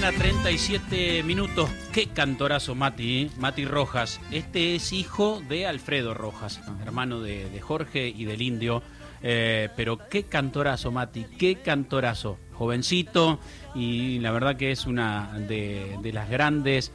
mañana, 37 minutos. Qué cantorazo, Mati, Mati Rojas. Este es hijo de Alfredo Rojas, hermano de Jorge y del Indio. Pero qué cantorazo, Mati, qué cantorazo. Jovencito, y la verdad que es una de las grandes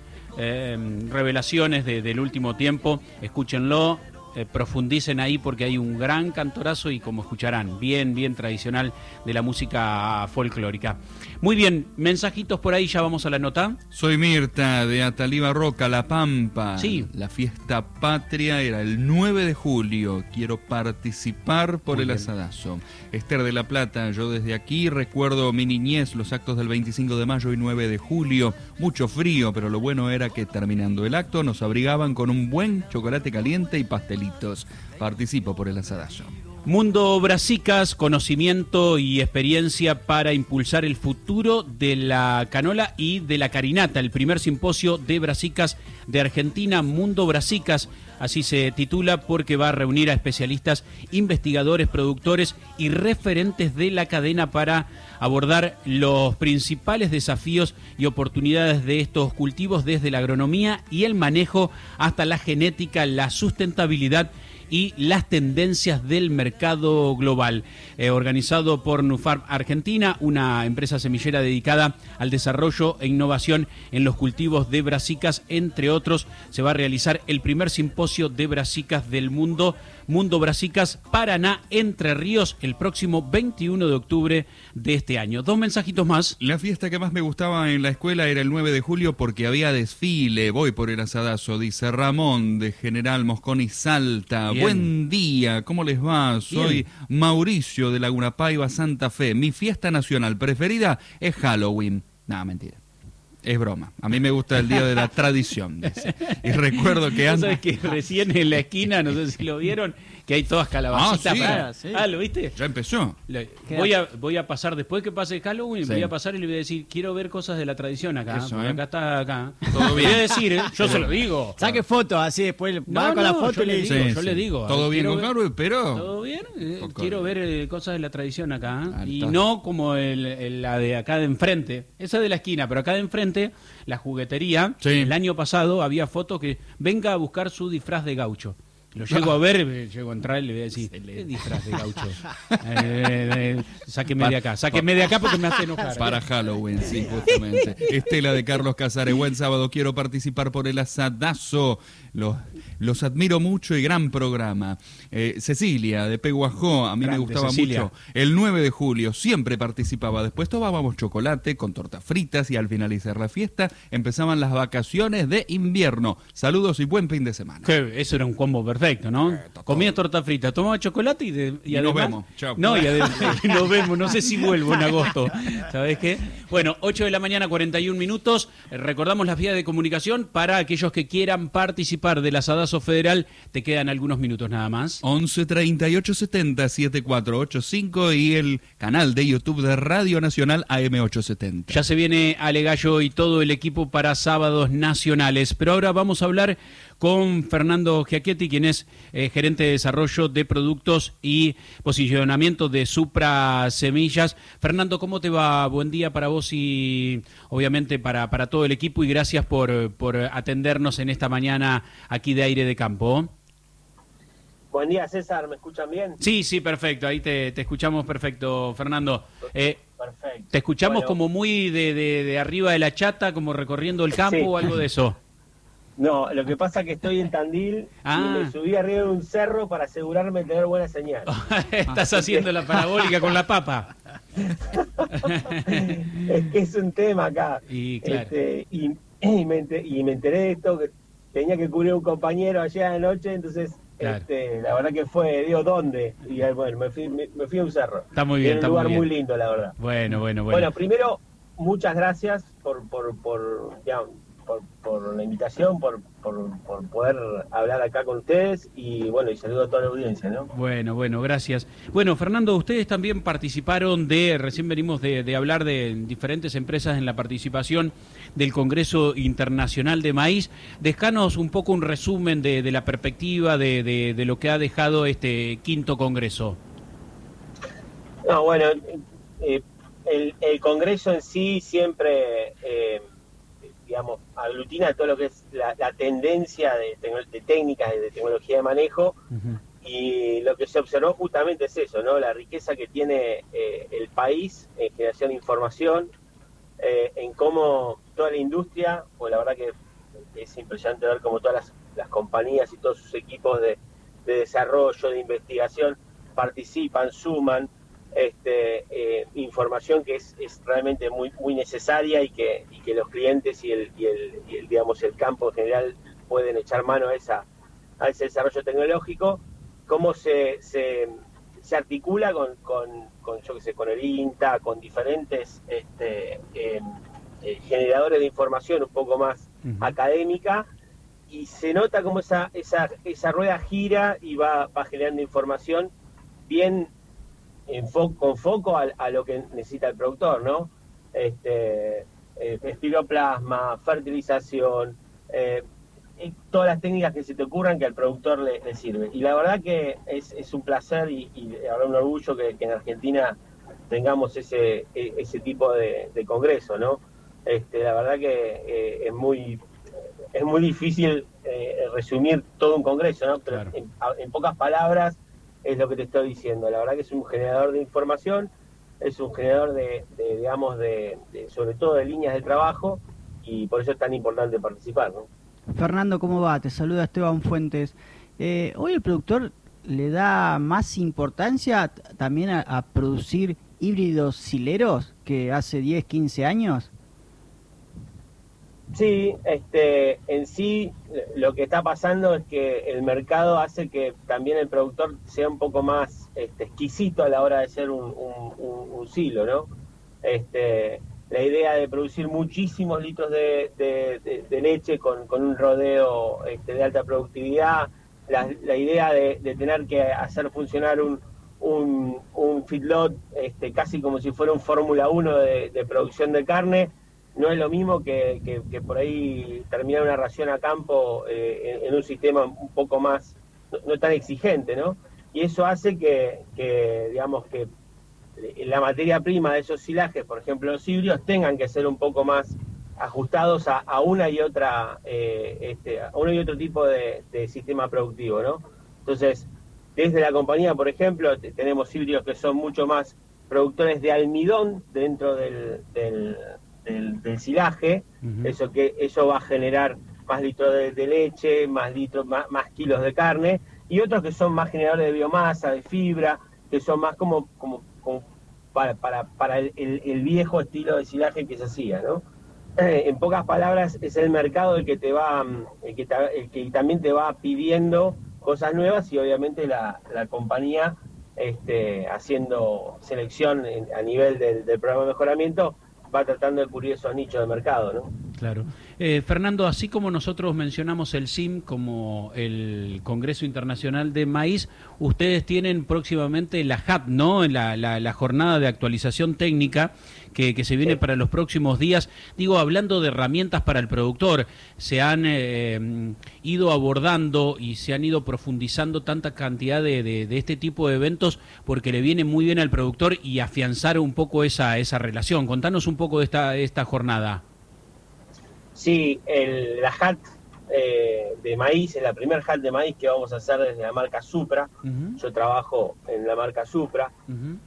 revelaciones del último tiempo. Escúchenlo. Profundicen ahí porque hay un gran cantorazo y, como escucharán, bien tradicional de la música folclórica. Muy bien, mensajitos por ahí, ya vamos a la nota. Soy Mirta de Ataliva Roca, La Pampa. Sí. La fiesta patria era el 9 de julio. Quiero participar por el asadazo. Esther de La Plata, yo desde aquí recuerdo mi niñez, los actos del 25 de mayo y 9 de julio. Mucho frío, pero lo bueno era que terminando el acto nos abrigaban con un buen chocolate caliente y pastelitos. Participo por el asadazo. Mundo Brasicas, conocimiento y experiencia para impulsar el futuro de la canola y de la carinata. El primer simposio de Brasicas de Argentina, Mundo Brasicas, así se titula, porque va a reunir a especialistas, investigadores, productores y referentes de la cadena para abordar los principales desafíos y oportunidades de estos cultivos, desde la agronomía y el manejo hasta la genética, la sustentabilidad y las tendencias del mercado global. Organizado por Nufarm Argentina, una empresa semillera dedicada al desarrollo e innovación en los cultivos de brasicas, entre otros. Se va a realizar el primer simposio de brasicas del mundo, Mundo Brasicas, Paraná, Entre Ríos, el próximo 21 de octubre de este año. Dos mensajitos más. La fiesta que más me gustaba en la escuela era el 9 de julio porque había desfile. Voy por el asadazo, dice Ramón de General Mosconi, Salta. Bien. Buen día, ¿cómo les va? Soy Mauricio de Laguna Paiva, Santa Fe. Mi fiesta nacional preferida es Halloween. No, mentira. Es broma. A mí me gusta el día de la tradición, dice. Y recuerdo que antes... ¿Sabes que recién en la esquina, no sé si lo vieron, que hay todas calabacitas? Sí. ¿Lo viste? Ya empezó. Voy a pasar, después que pase Halloween, Sí. voy a pasar y le voy a decir, quiero ver cosas de la tradición acá. Eso, Porque acá está acá. Todo Le bien. voy a decir, yo se lo digo. Saque fotos, así después va con la foto yo y le le dice. digo, Sí, yo sí. le digo. Todo bien quiero con ver- Halloween, pero... ¿Todo bien? Poco Quiero bien. ver cosas de la tradición acá. Y Alta. no como la de acá de enfrente. Esa de la esquina, pero acá de enfrente, la juguetería. Sí. El año pasado había fotos que venga a buscar su disfraz de gaucho. Lo llego a ver, llego a entrar y le voy a decir, ¿qué disfraz de gaucho? Sáqueme de acá porque me hace enojar. Para Halloween, sí, justamente. Estela de Carlos Casares, buen sábado, quiero participar por el asadazo. Los admiro mucho y gran programa. Cecilia de Peguajó, a mí Grande, me gustaba Cecilia. mucho. El 9 de julio siempre participaba. Después tomábamos chocolate con tortas fritas y al finalizar la fiesta empezaban las vacaciones de invierno. Saludos y buen fin de semana. Eso era un combo perfecto, ¿no? Comías torta frita, tomabas chocolate y Y nos además... vemos. Chao. No, y nos vemos. No sé si vuelvo en agosto. ¿Sabes qué? Bueno, 8 de la mañana, 41 minutos. Recordamos las vías de comunicación para aquellos que quieran participar del asadazo federal. Te quedan algunos minutos nada más. 11 38 70 7485 y el canal de YouTube de Radio Nacional AM870. Ya se viene Ale Gallo y todo el equipo para sábados nacionales. Pero ahora vamos a hablar con Fernando Giacchetti, quien es gerente de desarrollo de productos y posicionamiento de Supra Semillas. Fernando, ¿cómo te va? Buen día para vos y obviamente para todo el equipo, y gracias por atendernos en esta mañana aquí de Aire de Campo. Buen día, César, ¿me escuchan bien? Sí, perfecto, ahí te escuchamos perfecto, Fernando. Perfecto. Te escuchamos Bueno, como muy de arriba de la chata, como recorriendo el campo Sí. o algo de eso. No, lo que pasa es que estoy en Tandil Ah. y me subí arriba de un cerro para asegurarme de tener buena señal. Estás haciendo la parabólica con la papa. Es que es un tema acá. Y claro. Y me enteré de esto, que tenía que cubrir un compañero ayer anoche, entonces Claro. la verdad que fue, digo, ¿dónde? Y bueno, me fui a un cerro. Está muy bien, En un está lugar muy bien. muy lindo, la verdad. Bueno. Bueno, primero, muchas gracias por la invitación, por poder hablar acá con ustedes y bueno, y saludo a toda la audiencia, ¿no? Bueno, gracias. Bueno, Fernando, ustedes también participaron recién venimos de hablar de diferentes empresas en la participación del Congreso Internacional de Maíz. Dejanos un poco un resumen de la perspectiva de lo que ha dejado este quinto Congreso. No, bueno, el Congreso en sí siempre digamos, aglutina todo lo que es la tendencia de técnicas de tecnología de manejo. Uh-huh. Y lo que se observó justamente es eso, ¿no? La riqueza que tiene el país en generación de información, en cómo toda la industria, pues la verdad que es impresionante ver cómo todas las compañías y todos sus equipos de desarrollo, de investigación, participan, suman información que es realmente muy muy necesaria y que los clientes y el digamos el campo en general pueden echar mano a ese desarrollo tecnológico. Cómo se articula con yo qué sé, con el INTA, con diferentes generadores de información un poco más académica, y se nota cómo esa rueda gira y va generando información bien con foco a lo que necesita el productor, ¿no? Espiroplasma, fertilización, todas las técnicas que se te ocurran que al productor le sirve. Y la verdad que es un placer y ahora un orgullo que en Argentina tengamos ese tipo de congreso, ¿no? La verdad que es muy difícil resumir todo un congreso, ¿no? Pero claro, en pocas palabras es lo que te estoy diciendo. La verdad que es un generador de información, es un generador digamos, sobre todo de líneas de trabajo, y por eso es tan importante participar, ¿no? Fernando, ¿cómo va? Te saluda Esteban Fuentes. Hoy el productor le da más importancia también a producir híbridos sileros que hace 10, 15 años. Sí, en sí lo que está pasando es que el mercado hace que también el productor sea un poco más exquisito a la hora de hacer un silo, ¿no? La idea de producir muchísimos litros de leche con un rodeo de alta productividad, la idea de tener que hacer funcionar un feedlot casi como si fuera un Fórmula 1 de producción de carne, no es lo mismo que por ahí terminar una ración a campo en un sistema un poco más, no tan exigente, ¿no? Y eso hace que digamos que la materia prima de esos silajes, por ejemplo los híbridos, tengan que ser un poco más ajustados a una y otra a uno y otro tipo de sistema productivo, ¿no? Entonces, desde la compañía, por ejemplo, tenemos híbridos que son mucho más productores de almidón dentro del silaje. Uh-huh. Eso va a generar más litros de leche, más kilos de carne, y otros que son más generadores de biomasa, de fibra, que son más como para el viejo estilo de silaje que se hacía, ¿no? En pocas palabras, es el mercado el que también te va pidiendo cosas nuevas, y obviamente la compañía haciendo selección a nivel del programa de mejoramiento va tratando de cubrir esos nichos de mercado, ¿no? Claro. Fernando, así como nosotros mencionamos el CIM como el Congreso Internacional de Maíz, ustedes tienen próximamente la JAT, ¿no? La jornada de actualización técnica que se viene para los próximos días. Digo, hablando de herramientas para el productor, se han ido abordando y se han ido profundizando tanta cantidad de este tipo de eventos porque le viene muy bien al productor y afianzar un poco esa relación. Contanos un poco de esta jornada. Sí, la HAT de maíz es la primera HAT de maíz que vamos a hacer desde la marca Supra. Uh-huh. Yo trabajo en la marca Supra. Uh-huh.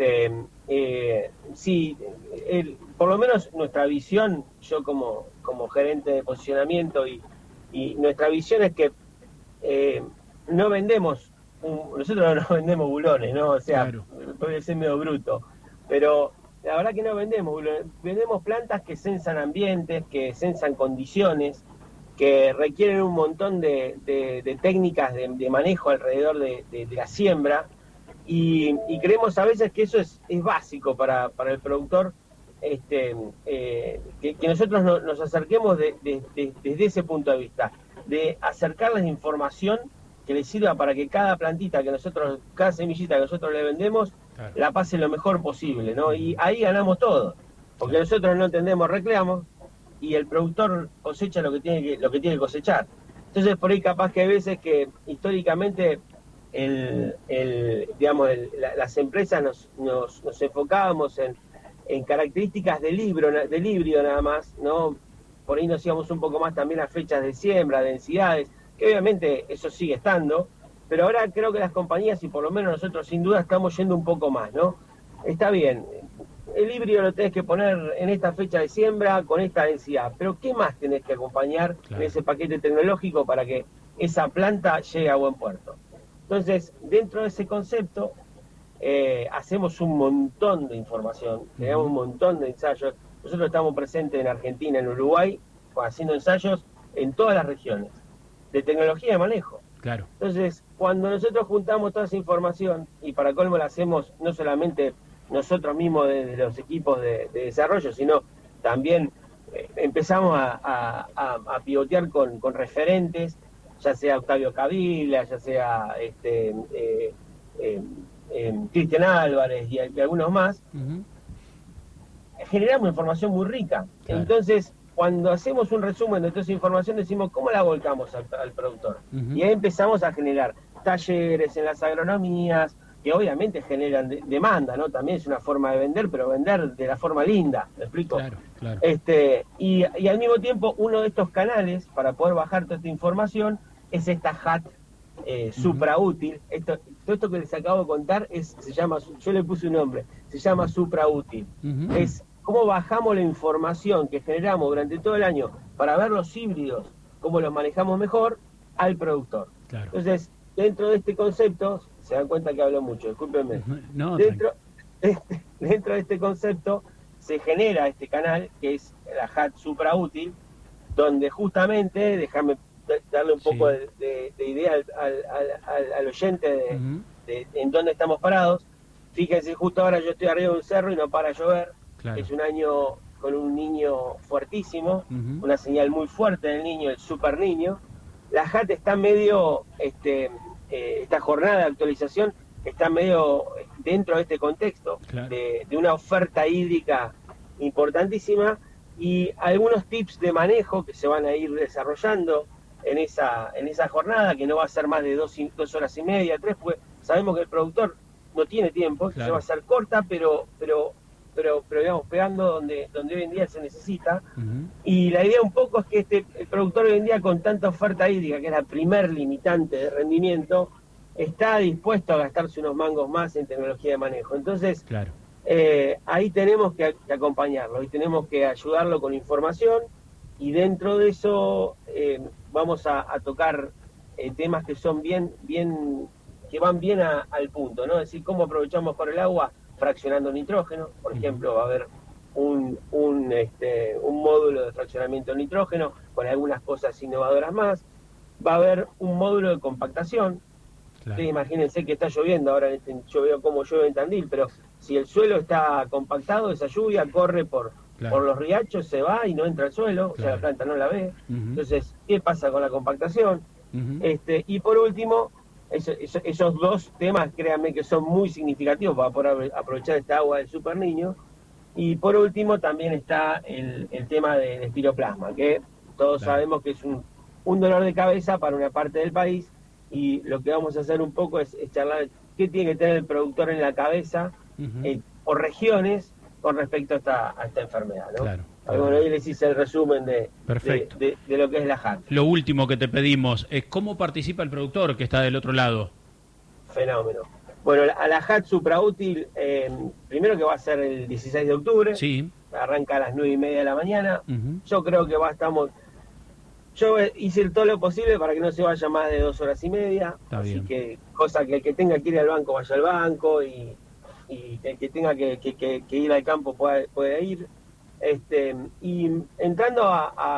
Sí, por lo menos nuestra visión, yo como gerente de posicionamiento y nuestra visión es que no vendemos, nosotros no vendemos bulones, ¿no? O sea, claro, puede ser medio bruto, pero la verdad que no vendemos plantas que censan ambientes, que censan condiciones, que requieren un montón de técnicas de manejo alrededor de la siembra, y creemos a veces que eso es básico para el productor, que nosotros nos acerquemos desde ese punto de vista, de acercarles información que les sirva para que cada plantita cada semillita que nosotros le vendemos, claro, la pase lo mejor posible, ¿no? Y ahí ganamos todo, porque nosotros no entendemos reclamos y el productor cosecha lo que tiene que cosechar. Entonces, por ahí capaz que hay veces que históricamente las empresas nos enfocábamos en características del híbrido nada más, ¿no? por ahí nos íbamos un poco más también a fechas de siembra, densidades, que obviamente eso sigue estando, pero ahora creo que las compañías, y por lo menos nosotros sin duda, estamos yendo un poco más, ¿no? Está bien, el híbrido lo tenés que poner en esta fecha de siembra con esta densidad, pero ¿qué más tenés que acompañar en ese paquete tecnológico para que esa planta llegue a buen puerto? Entonces, dentro de ese concepto, hacemos un montón de información, tenemos un montón de ensayos. Nosotros estamos presentes en Argentina, en Uruguay, haciendo ensayos en todas las regiones de tecnología de manejo. Claro. Entonces, cuando nosotros juntamos toda esa información, y para colmo la hacemos no solamente nosotros mismos de los equipos de desarrollo, sino también empezamos a pivotear con referentes, ya sea Octavio Caviglia, ya sea Cristian Álvarez y algunos más, generamos información muy rica. Claro. Entonces, cuando hacemos un resumen de toda esa información, decimos, ¿cómo la volcamos al productor? Y ahí empezamos a generar talleres en las agronomías, que obviamente generan demanda, ¿no? También es una forma de vender, pero vender de la forma linda, ¿me explico? Claro, claro. Y al mismo tiempo, uno de estos canales para poder bajar toda esta información es esta HAT supra útil. Todo esto que les acabo de contar se llama, yo le puse un nombre, se llama supra útil. Es cómo bajamos la información que generamos durante todo el año para ver los híbridos, cómo los manejamos mejor, al productor. Claro. Entonces, dentro de este concepto, se dan cuenta que hablo mucho, discúlpenme. No, dentro de este concepto se genera este canal que es la HAT supra útil, donde justamente, déjame darle un poco de idea al oyente de en dónde estamos parados. Fíjense, justo ahora yo estoy arriba de un cerro y no para llover. Claro. Es un año con un niño fuertísimo, una señal muy fuerte del niño, el super niño. La HAT está medio, esta jornada de actualización está medio dentro de este contexto, claro, de una oferta hídrica importantísima y algunos tips de manejo que se van a ir desarrollando en esa jornada, que no va a ser más de 2 horas y media, 3, pues sabemos que el productor no tiene tiempo, claro, se va a hacer corta, pero digamos, pegando donde hoy en día se necesita. Y la idea un poco es que el productor hoy en día, con tanta oferta hídrica, que es la primer limitante de rendimiento, está dispuesto a gastarse unos mangos más en tecnología de manejo. Entonces, claro, ahí tenemos que acompañarlo, y tenemos que ayudarlo con información, y dentro de eso vamos a tocar temas que son que van bien al punto, ¿no? Es decir, cómo aprovechamos mejor el agua fraccionando nitrógeno. Por ejemplo, va a haber un módulo de fraccionamiento de nitrógeno con algunas cosas innovadoras más. Va a haber un módulo de compactación. Claro. Ustedes imagínense que está lloviendo ahora, yo veo cómo llueve en Tandil, pero si el suelo está compactado, esa lluvia corre por los riachos, se va y no entra al suelo, o sea, la planta no la ve. Entonces, ¿qué pasa con la compactación? Y por último, esos dos temas, créanme que son muy significativos para poder aprovechar esta agua del super niño. Y por último también está el tema del espiroplasma, que todos sabemos que es un dolor de cabeza para una parte del país, y lo que vamos a hacer un poco es charlar qué tiene que tener el productor en la cabeza por regiones con respecto a esta enfermedad, ¿no? Claro. Bueno, ahí les hice el resumen de lo que es la HAT. Lo último que te pedimos es cómo participa el productor que está del otro lado. Fenómeno. Bueno, a la HAT supra útil, primero que va a ser el 16 de octubre, sí, arranca a las 9:30 de la mañana. Yo creo que yo hice todo lo posible para que no se vaya más de 2 horas y media, está así bien. Que cosa que el que tenga que ir al banco vaya al banco, y el que tenga que ir al campo puede ir. Y entrando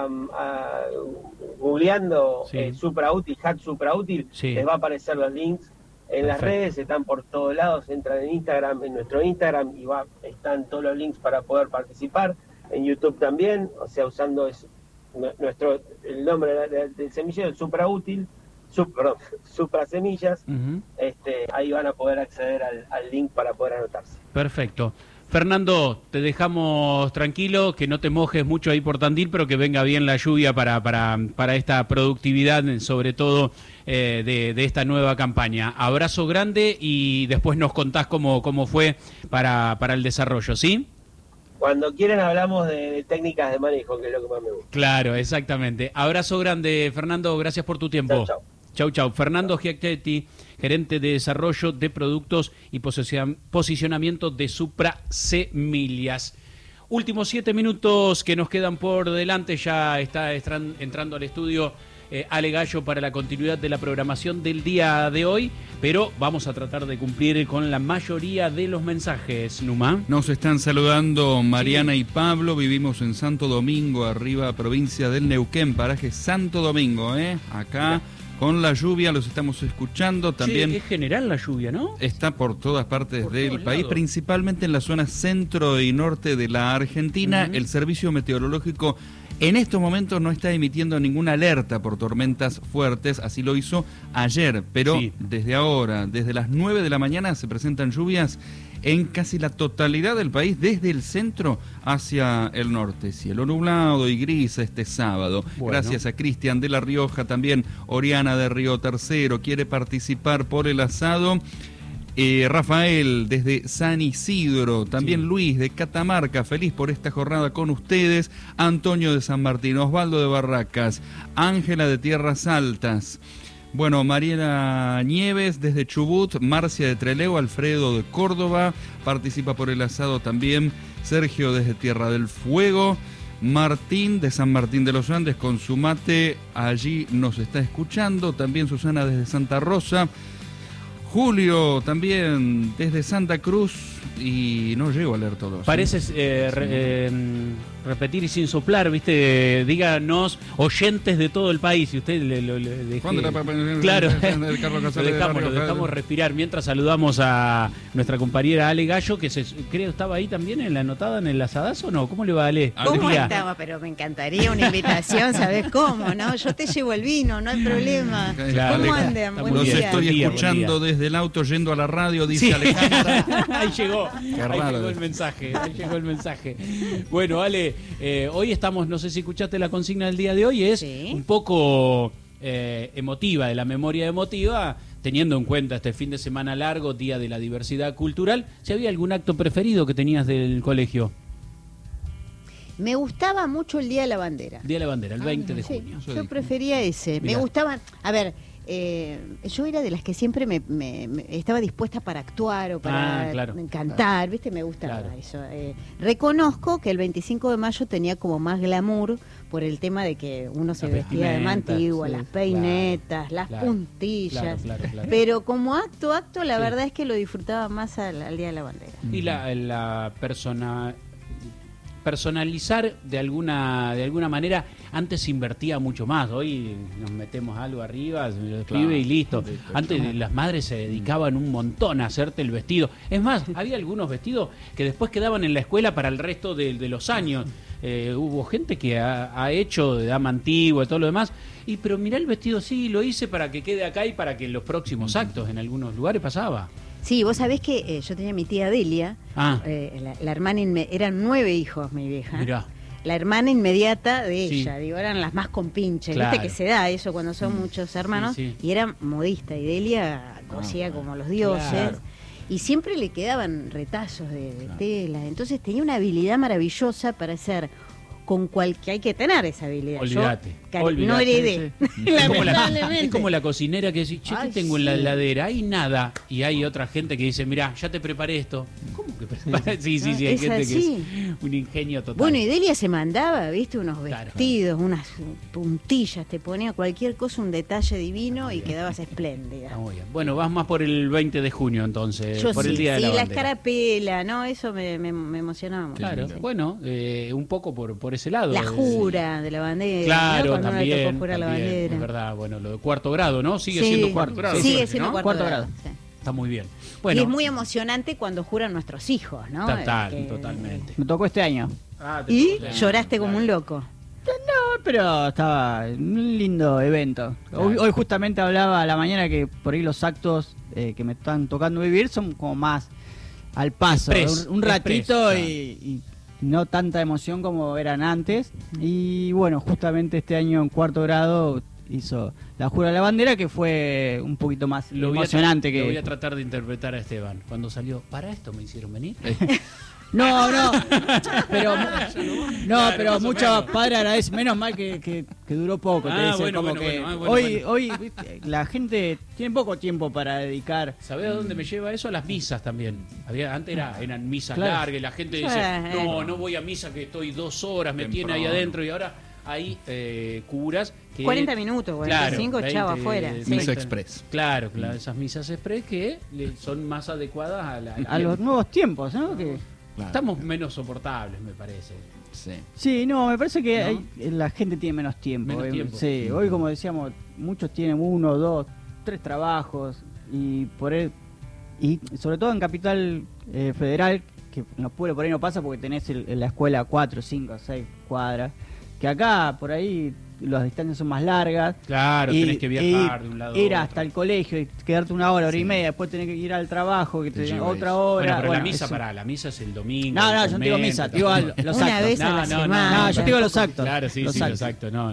googleando supra útil, HAT supra útil, les va a aparecer los links en las redes, están por todos lados. Entran en Instagram, en nuestro Instagram, y están todos los links para poder participar. En YouTube también, o sea, usando el nombre del semillero, el supra útil, supra semillas. Ahí van a poder acceder al link para poder anotarse. Perfecto. Fernando, te dejamos tranquilo, que no te mojes mucho ahí por Tandil, pero que venga bien la lluvia para esta productividad, sobre todo de esta nueva campaña. Abrazo grande, y después nos contás cómo fue para el desarrollo, ¿sí? cuando quieren hablamos de técnicas de manejo, que es lo que más me gusta. Claro, exactamente. Abrazo grande, Fernando, gracias por tu tiempo. Chau. Chau, chau. Fernando Giacchetti, gerente de desarrollo de productos y posicionamiento de Supra Semillas. Últimos 7 minutos que nos quedan por delante, ya está entrando al estudio Ale Gallo para la continuidad de la programación del día de hoy, pero vamos a tratar de cumplir con la mayoría de los mensajes, Numa. Nos están saludando Mariana y Pablo, vivimos en Santo Domingo, arriba provincia del Neuquén, paraje Santo Domingo, acá con la lluvia los estamos escuchando también. Es general la lluvia, ¿no? Está por todas partes por del país, lados. Principalmente en la zona centro y norte de la Argentina. El servicio meteorológico en estos momentos no está emitiendo ninguna alerta por tormentas fuertes, así lo hizo ayer, pero desde ahora, desde las 9 de la mañana se presentan lluvias en casi la totalidad del país, desde el centro hacia el norte. Cielo nublado y gris este sábado. Bueno. Gracias a Cristian de La Rioja, también Oriana de Río Tercero quiere participar por el asado. Rafael desde San Isidro, también Luis de Catamarca, feliz por esta jornada con ustedes. Antonio de San Martín, Osvaldo de Barracas, Ángela de Tierras Altas. Bueno, Mariela Nieves desde Chubut, Marcia de Trelew, Alfredo de Córdoba, participa por el asado también Sergio desde Tierra del Fuego, Martín de San Martín de los Andes con su mate, allí nos está escuchando, también Susana desde Santa Rosa, Julio también desde Santa Cruz, y no llego a leer todos. Pareces repetir y sin soplar, ¿viste? Díganos, oyentes de todo el país, y usted le deje... Claro, lo dejamos respirar mientras saludamos a nuestra compañera Ale Gallo, que creo estaba ahí también en la anotada en el asadazo, ¿no? ¿Cómo le va, Ale? ¿Cómo estaba? Pero me encantaría una invitación, ¿sabés cómo? ¿No? Yo te llevo el vino, no hay problema. Claro, ¿Cómo andan? Buen Los día. estoy escuchando desde el auto yendo a la radio, dice Alejandra. Ahí llegó. Qué Ahí raro. llegó el mensaje. Bueno, Ale, hoy estamos, no sé si escuchaste la consigna del día de hoy, es un poco emotiva, de la memoria emotiva, teniendo en cuenta este fin de semana largo, Día de la Diversidad Cultural. ¿Si había algún acto preferido que tenías del colegio? Me gustaba mucho el Día de la Bandera. Día de la Bandera, el 20 de junio. Yo prefería ese. Mirá. Me gustaba, a ver, yo era de las que siempre me estaba dispuesta para actuar o para cantar, ¿viste? Me gustaba eso. Reconozco que el 25 de mayo tenía como más glamour por el tema de que uno se vestía de mantigua, las peinetas, las puntillas. Claro. Pero como acto, la verdad es que lo disfrutaba más al Día de la Bandera. Y la personalizar de alguna manera, antes se invertía mucho más, hoy nos metemos algo arriba, lo escribe y listo. Antes las madres se dedicaban un montón a hacerte el vestido. Es más, había algunos vestidos que después quedaban en la escuela para el resto de los años. Hubo gente que ha hecho de dama antigua y todo lo demás, pero mirá el vestido, sí, lo hice para que quede acá y para que en los próximos actos en algunos lugares pasaba. Sí, vos sabés que yo tenía mi tía Delia, la hermana, eran 9 hijos mi vieja. Mirá. La hermana inmediata de ella, digo, eran las más compinches, claro. Viste que se da eso cuando son muchos hermanos, y era modista, y Delia cosía como los dioses, claro. Y siempre le quedaban retazos de tela, entonces tenía una habilidad maravillosa para hacer con que hay que tener esa habilidad. Olvídate. No heredé. Es como la cocinera que dice, che, ¿qué tengo en la heladera? Hay nada. Y hay otra gente que dice, mirá, ya te preparé esto. ¿Cómo que preparé? Sí, hay gente que es un ingenio total. Bueno, y Delia se mandaba, viste, unos vestidos, unas puntillas, te ponía cualquier cosa, un detalle divino y quedabas espléndida. Muy bien. Bueno, vas más por el 20 de junio entonces, por el Día de la Bandera. Sí, la escarapela, ¿no? Eso me emocionaba mucho. Claro, bueno, un poco por ese lado. La jura de la bandera. Claro, ¿no? también, la bandera. Es verdad, bueno, lo de cuarto grado, ¿no? Sigue siendo cuarto grado. Sigue siendo cuarto grado. Sí. Está muy bien. Bueno, y es muy emocionante cuando juran nuestros hijos, ¿no? Totalmente. Me tocó este año. ¿Y lloraste como un loco? No, pero estaba un lindo evento. Claro. Hoy justamente hablaba a la mañana que por ahí los actos que me están tocando vivir son como más al paso, un ratito y no tanta emoción como eran antes. Y bueno, justamente este año en cuarto grado hizo la jura de la bandera, que fue un poquito más emocionante. Lo voy a tratar de interpretar a Esteban. Cuando salió, ¿para esto me hicieron venir? Pero muchos padres agradecen, menos mal que duró poco. Hoy ¿viste? La gente tiene poco tiempo para dedicar. ¿Sabés a dónde me lleva eso? A las misas también. Antes eran misas largas, la gente dice, no voy a misa que estoy 2 horas, me tiene ahí adentro, y ahora hay curas que 40 minutos, 45, chavo afuera. Misa express. Claro, esas misas express que son más adecuadas a los nuevos tiempos, ¿no? Estamos menos soportables, me parece. Sí, me parece que la gente tiene menos tiempo. Sí, hoy, como decíamos, muchos tienen 1, 2, 3 trabajos y sobre todo en Capital Federal, que en los pueblos por ahí no pasa porque tenés la escuela a 4, 5, 6 cuadras, que acá por ahí las distancias son más largas. Claro, tenés que viajar de un lado a otro. Ir hasta el colegio y quedarte 1 hora, hora y media, después tenés que ir al trabajo, que te otra hora. Pero la misa es el domingo. No, yo no digo misa, digo los actos. Una vez a la semana. No, yo digo los actos. Claro, sí, los actos. No.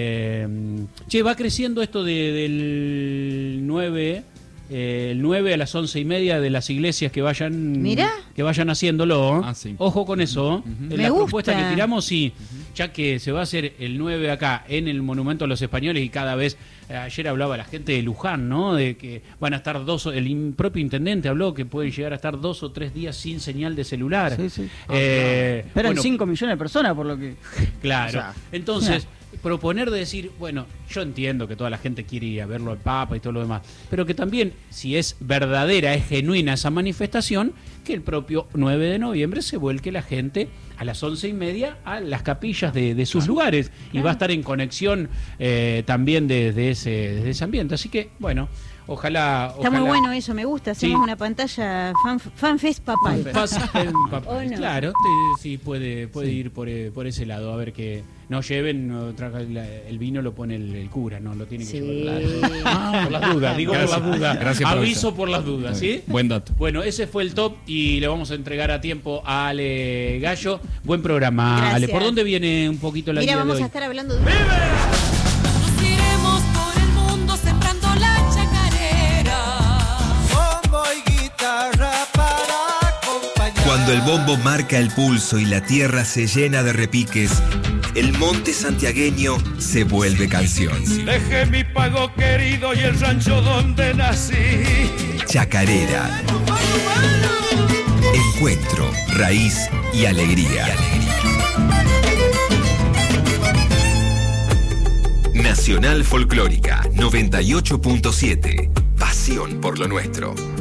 Va creciendo esto del 9... el 9 a las 11:30 de las iglesias que vayan haciéndolo. Ojo con eso. En la propuesta que tiramos, ya que se va a hacer el 9 acá en el Monumento a los Españoles, y cada vez, ayer hablaba la gente de Luján, ¿no? De que van a estar el propio intendente habló que pueden llegar a estar 2 o 3 días sin señal de celular. Esperan 5 millones de personas, por lo que... Claro. Entonces... proponer de decir, bueno, yo entiendo que toda la gente quiere ir a verlo al Papa y todo lo demás, pero que también, si es verdadera, es genuina esa manifestación, que el propio 9 de noviembre se vuelque la gente a las 11:30 a las capillas de sus lugares, y va a estar en conexión también desde ese ambiente. Así que, bueno, ojalá... Está muy bueno eso, me gusta. Hacemos una pantalla fanfest papal. Claro, sí, puede ir por ese lado, a ver que no lleven, el vino lo pone el cura, no lo tiene que llevar. Por las dudas, digo. Gracias, por las dudas. Gracias, aviso por las dudas, ¿sí? Buen dato. Bueno, ese fue el top y le vamos a entregar a tiempo a Ale Gallo. Buen programa, gracias. Ale. ¿Por dónde viene un poquito la guía de hoy? Mira, vamos a estar hablando de... Nos iremos por el mundo sembrando la chacarera. Bombo y guitarra para acompañar. Cuando el bombo marca el pulso y la tierra se llena de repiques, el monte santiagueño se vuelve canción. Dejé mi pago querido y el rancho donde nací. Chacarera. Encuentro, raíz y alegría. Nacional Folclórica 98.7. Pasión por lo nuestro.